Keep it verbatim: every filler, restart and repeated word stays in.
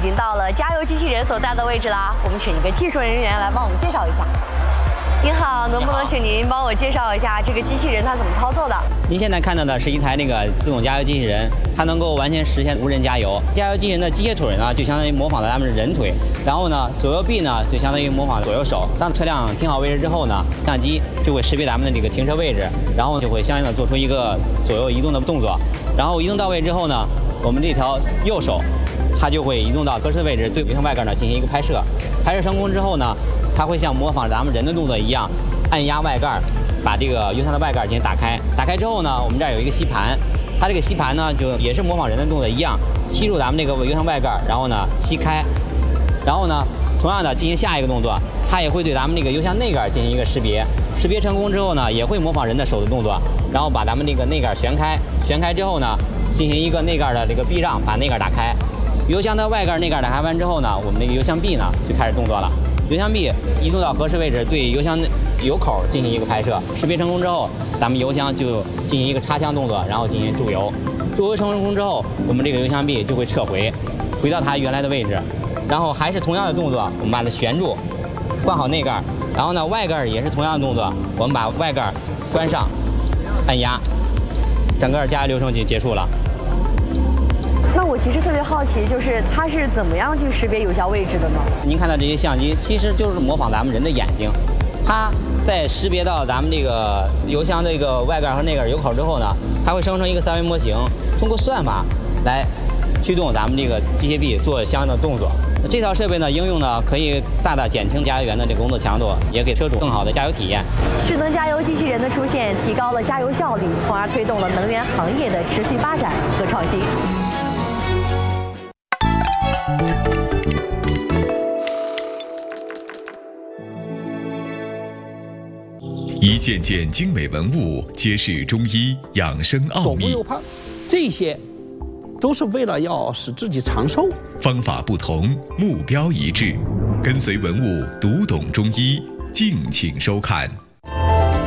经到了加油机器人所在的位置啦。我们请一个技术人员来帮我们介绍一下。您好，能不能请您帮我介绍一下这个机器人它怎么操作的？ 您现在看到的是一台那个自动加油机器人，它能够完全实现无人加油。加油机器人的机械腿呢，就相当于模仿了咱们的人腿，然后呢，左右臂呢就相当于模仿左右手。当车辆停好位置之后呢，相机就会识别咱们的这个停车位置，然后就会相应的做出一个左右移动的动作。然后移动到位之后呢，我们这条右手它就会移动到合适的位置，对油箱外盖呢进行一个拍摄。拍摄成功之后呢，它会像模仿咱们人的动作一样，按压外盖，把这个油箱的外盖进行打开。打开之后呢，我们这儿有一个吸盘，它这个吸盘呢，就也是模仿人的动作一样，吸入咱们这个油箱外盖，然后呢吸开，然后呢，同样的进行下一个动作，它也会对咱们这个油箱内盖进行一个识别。识别成功之后呢，也会模仿人的手的动作，然后把咱们这个内盖旋开，旋开之后呢，进行一个内盖的这个避让，把内盖打开。油箱的外盖内盖打开完之后呢，我们这个油箱壁呢就开始动作了。油箱壁移动到合适位置，对油箱油口进行一个拍摄。识别成功之后，咱们油箱就进行一个插枪动作，然后进行注油。注油成功之后，我们这个油箱壁就会撤回，回到它原来的位置。然后还是同样的动作，我们把它旋住，关好内盖。然后呢，外盖也是同样的动作，我们把外盖关上，按压，整个加油流程就结束了。 那我其实特别好奇，就是它是怎么样去识别油箱位置的呢？ 您看到这些相机，其实就是模仿咱们人的眼睛，它在识别到咱们这个油箱这个外盖和内盖油口之后呢，它会生成一个三维模型，通过算法来驱动咱们这个机械臂做相应的动作。这套设备呢，应用呢可以大大减轻加油员的这个工作强度，也给车主更好的加油体验。 智能加油机器人的出现，提高了加油效率，从而推动了能源行业的持续发展和创新。 一件件精美文物揭示中医养生奥秘。 左不右胖，这些都是为了要使自己长寿。 方法不同，目标一致，跟随文物读懂中医，敬请收看。